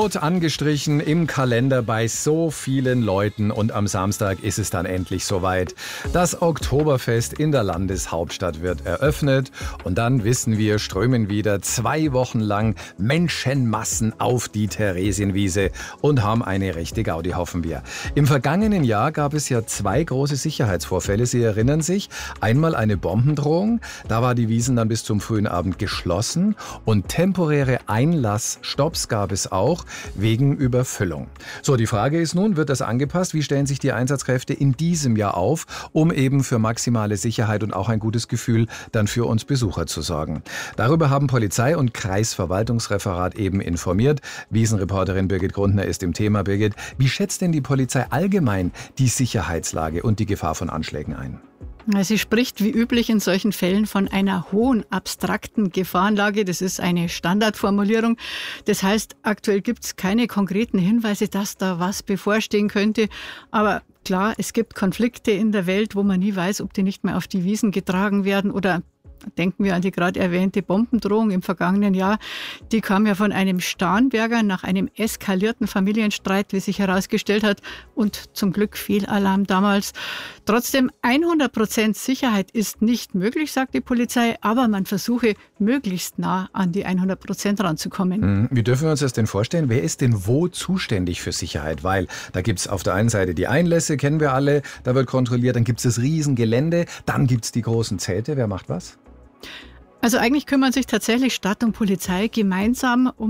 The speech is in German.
Rot angestrichen im Kalender bei so vielen Leuten und am Samstag ist es dann endlich soweit. Das Oktoberfest in der Landeshauptstadt wird eröffnet und dann wissen wir, strömen wieder 2 Wochen lang Menschenmassen auf die Theresienwiese und haben eine rechte Gaudi, hoffen wir. Im vergangenen Jahr gab es ja 2 große Sicherheitsvorfälle. Sie erinnern sich, einmal eine Bombendrohung, da war die Wiesn dann bis zum frühen Abend geschlossen und temporäre Einlassstopps gab es auch wegen Überfüllung. So, die Frage ist nun, wird das angepasst? Wie stellen sich die Einsatzkräfte in diesem Jahr auf, um eben für maximale Sicherheit und auch ein gutes Gefühl dann für uns Besucher zu sorgen? Darüber haben Polizei und Kreisverwaltungsreferat eben informiert. Wiesn-Reporterin Birgit Grundner ist im Thema. Birgit, wie schätzt denn die Polizei allgemein die Sicherheitslage und die Gefahr von Anschlägen ein? Sie spricht wie üblich in solchen Fällen von einer hohen abstrakten Gefahrenlage. Das ist eine Standardformulierung. Das heißt, aktuell gibt es keine konkreten Hinweise, dass da was bevorstehen könnte. Aber klar, es gibt Konflikte in der Welt, wo man nie weiß, ob die nicht mehr auf die Wiesn getragen werden oder denken wir an die gerade erwähnte Bombendrohung im vergangenen Jahr. Die kam ja von einem Starnberger nach einem eskalierten Familienstreit, wie sich herausgestellt hat. Und zum Glück Fehlalarm damals. Trotzdem 100% Sicherheit ist nicht möglich, sagt die Polizei. Aber man versuche, möglichst nah an die 100% ranzukommen. Wie dürfen wir uns das denn vorstellen? Wer ist denn wo zuständig für Sicherheit? Weil da gibt es auf der einen Seite die Einlässe, kennen wir alle. Da wird kontrolliert. Dann gibt es das Riesengelände. Dann gibt es die großen Zelte. Wer macht was? Also eigentlich kümmern sich tatsächlich Stadt und Polizei gemeinsam um